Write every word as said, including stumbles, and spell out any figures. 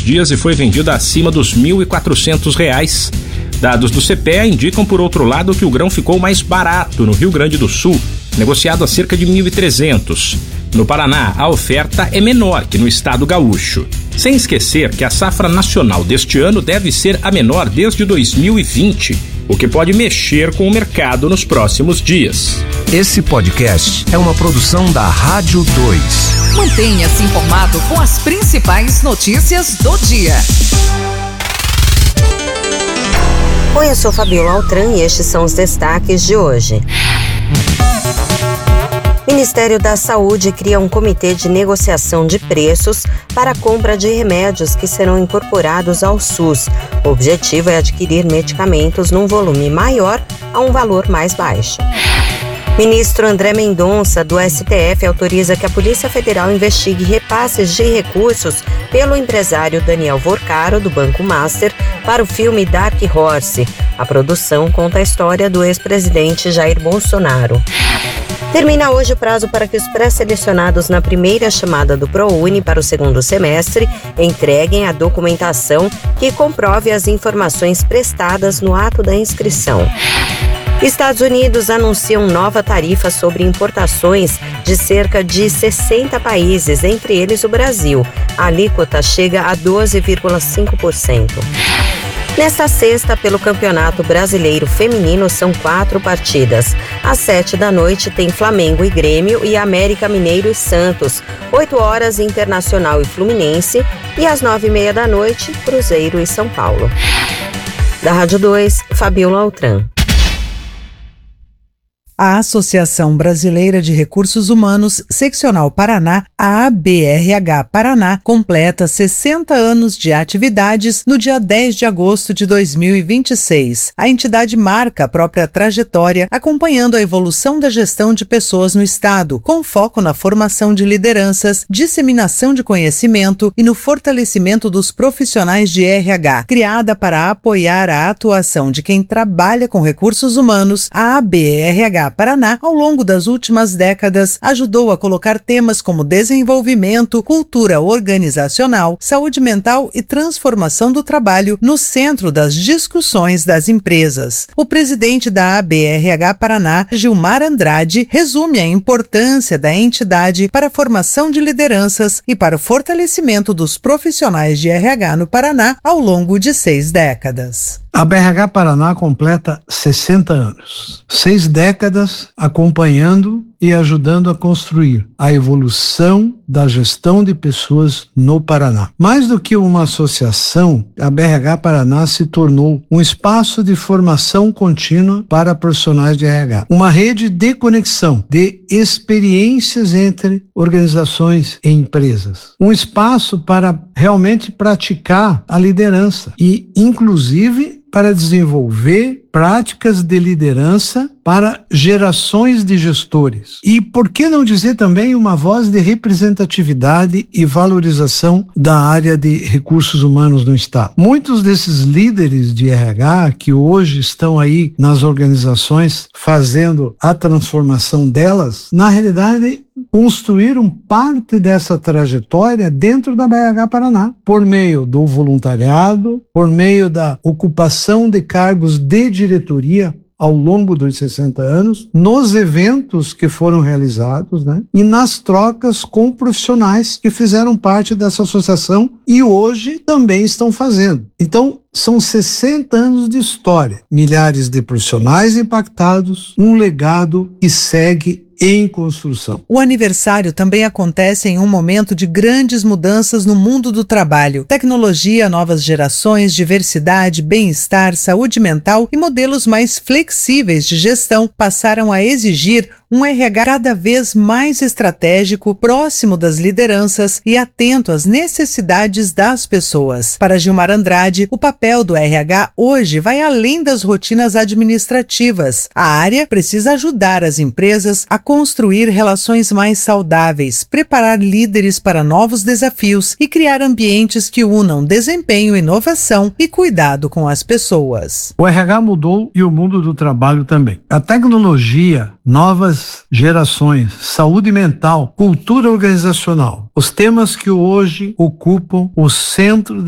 dias e foi vendida acima dos mil e quatrocentos reais. Dados do C P E A indicam, por outro lado, que o grão ficou mais barato no Rio Grande do Sul, negociado a cerca de mil e trezentos. No Paraná, a oferta é menor que no estado gaúcho. Sem esquecer que a safra nacional deste ano deve ser a menor desde dois mil e vinte, o que pode mexer com o mercado nos próximos dias. Esse podcast é uma produção da Rádio dois. Mantenha-se informado com as principais notícias do dia. Oi, eu sou Fabiola Altran e estes são os destaques de hoje. Ministério da Saúde cria um comitê de negociação de preços para a compra de remédios que serão incorporados ao SUS. O objetivo é adquirir medicamentos num volume maior a um valor mais baixo. Ministro André Mendonça, do S T F, autoriza que a Polícia Federal investigue repasses de recursos pelo empresário Daniel Vorcaro, do Banco Master, para o filme Dark Horse. A produção conta a história do ex-presidente Jair Bolsonaro. Termina hoje o prazo para que os pré-selecionados na primeira chamada do ProUni para o segundo semestre entreguem a documentação que comprove as informações prestadas no ato da inscrição. Estados Unidos anunciam nova tarifa sobre importações de cerca de sessenta países, entre eles o Brasil. A alíquota chega a doze vírgula cinco por cento. Nesta sexta, pelo Campeonato Brasileiro Feminino, são quatro partidas. Às sete da noite tem Flamengo e Grêmio e América Mineiro e Santos. Oito horas, Internacional e Fluminense. E às nove e meia da noite, Cruzeiro e São Paulo. Da Rádio dois, Fabiola Altran. A Associação Brasileira de Recursos Humanos, Seccional Paraná, a A B R H Paraná, completa sessenta anos de atividades no dia dez de agosto de dois mil e vinte e seis. A entidade marca a própria trajetória, acompanhando a evolução da gestão de pessoas no Estado, com foco na formação de lideranças, disseminação de conhecimento e no fortalecimento dos profissionais de R H. Criada para apoiar a atuação de quem trabalha com recursos humanos, a A B R H Paraná, ao longo das últimas décadas, ajudou a colocar temas como desenvolvimento, cultura organizacional, saúde mental e transformação do trabalho no centro das discussões das empresas. O presidente da A B R H Paraná, Gilmar Andrade, resume a importância da entidade para a formação de lideranças e para o fortalecimento dos profissionais de R H no Paraná ao longo de seis décadas. A B R H Paraná completa sessenta anos, seis décadas acompanhando e ajudando a construir a evolução da gestão de pessoas no Paraná. Mais do que uma associação, a B R H Paraná se tornou um espaço de formação contínua para profissionais de R H, uma rede de conexão, de experiências entre organizações e empresas, um espaço para realmente praticar a liderança e, inclusive, para desenvolver práticas de liderança para gerações de gestores. E por que não dizer também uma voz de representatividade e valorização da área de recursos humanos no Estado. Muitos desses líderes de R H que hoje estão aí nas organizações fazendo a transformação delas, na realidade construíram parte dessa trajetória dentro da B R H Paraná, por meio do voluntariado, por meio da ocupação de cargos de diretoria ao longo dos sessenta anos, nos eventos que foram realizados, né, e nas trocas com profissionais que fizeram parte dessa associação e hoje também estão fazendo. Então, são sessenta anos de história, milhares de profissionais impactados, um legado que segue em construção. O aniversário também acontece em um momento de grandes mudanças no mundo do trabalho. Tecnologia, novas gerações, diversidade, bem-estar, saúde mental e modelos mais flexíveis de gestão passaram a exigir um R H cada vez mais estratégico, próximo das lideranças e atento às necessidades das pessoas. Para Gilmar Andrade, o papel do R H hoje vai além das rotinas administrativas. A área precisa ajudar as empresas a construir relações mais saudáveis, preparar líderes para novos desafios e criar ambientes que unam desempenho, inovação e cuidado com as pessoas. O R H mudou e o mundo do trabalho também. A tecnologia, novas gerações, saúde mental, cultura organizacional, os temas que hoje ocupam o centro